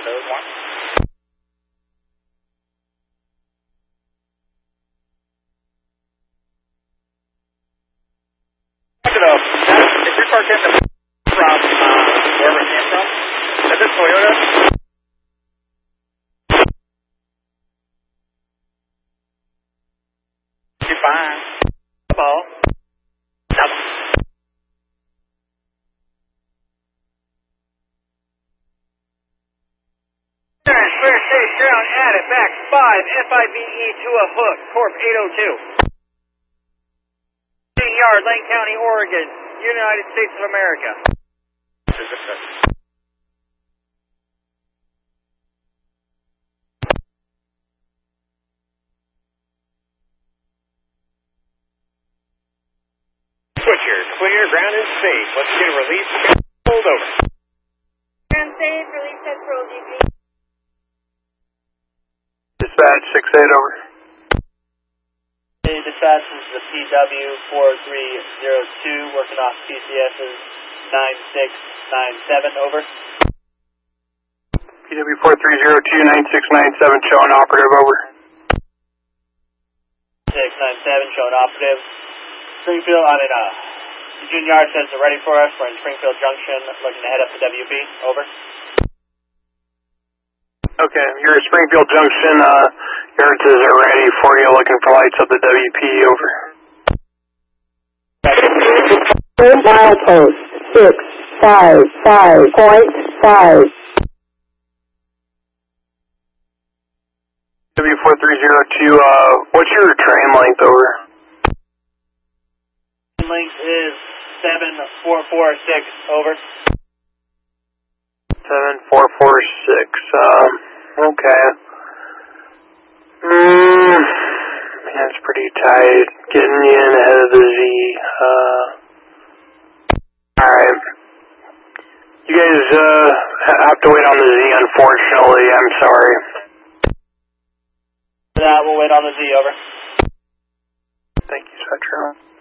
code 1. Is your car getting from wherever it came from? Is it Toyota? You're fine. Hello. Clear stage ground at it, back 5, FIVE to a hook, Corp 802. Yard, Lane County, Oregon, United States of America. Switcher, clear, ground is safe. Let's get a release. Hold over. Ground safe, release Central GP. Dispatch 6-8 over. Hey, dispatch, this is the PW4302, working off PCS's 9697, over. PW4302 9697, showing operative, over. 697, showing operative. Springfield, Eugene Yard says they're ready for us. We're in Springfield Junction, looking to head up to WB, over. Okay, you're at Springfield Junction, yards are ready for you, looking for lights up the WP, over. Milepost 655.5. W4302, what's your train length, over? Train length is 7446, over. 7446, okay. Man, it's pretty tight, getting you in ahead of the Z, alright. You guys, have to wait on the Z, unfortunately, I'm sorry. For that, we'll wait on the Z, over. Thank you, Spectrum.